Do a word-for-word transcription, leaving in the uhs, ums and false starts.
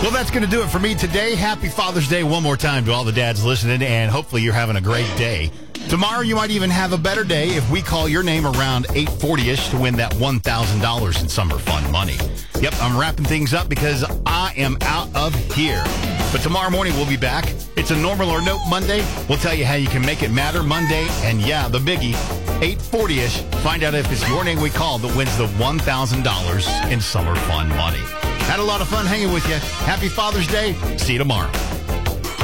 Well, that's going to do it for me today. Happy Father's Day one more time to all the dads listening, and hopefully you're having a great day. Tomorrow you might even have a better day if we call your name around eight forty-ish to win that one thousand dollars in summer fun money. Yep, I'm wrapping things up because I am out of here. But tomorrow morning we'll be back. It's a Normal or Nope Monday. We'll tell you how you can make it matter Monday. And yeah, the biggie, eight forty-ish. Find out if it's your name we call that wins the one thousand dollars in summer fun money. Had a lot of fun hanging with you. Happy Father's Day. See you tomorrow.